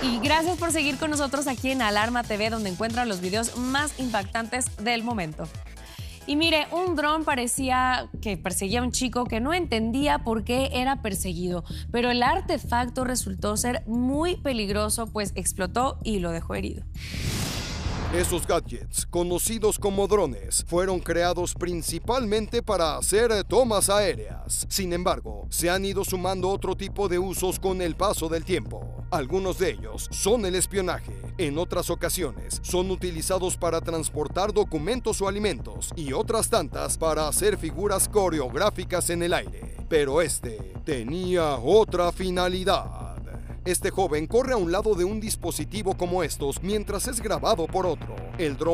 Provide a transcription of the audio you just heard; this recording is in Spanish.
Y gracias por seguir con nosotros aquí en Alarma TV, donde encuentran los videos más impactantes del momento. Y mire, un dron parecía que perseguía a un chico que no entendía por qué era perseguido, pero el artefacto resultó ser muy peligroso, pues explotó y lo dejó herido. Esos gadgets, conocidos como drones, fueron creados principalmente para hacer tomas aéreas. Sin embargo, se han ido sumando otro tipo de usos con el paso del tiempo. Algunos de ellos son el espionaje. En otras ocasiones, son utilizados para transportar documentos o alimentos, y otras tantas para hacer figuras coreográficas en el aire. Pero este tenía otra finalidad. Este joven corre a un lado de un dispositivo como estos mientras es grabado por otro. El dron